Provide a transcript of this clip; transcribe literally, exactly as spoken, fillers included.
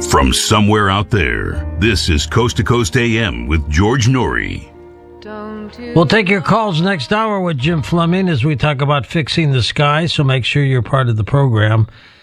From somewhere out there, this is Coast to Coast A M with George Norrie. We'll take your calls next hour with Jim Fleming as we talk about fixing the sky, so make sure you're part of the program.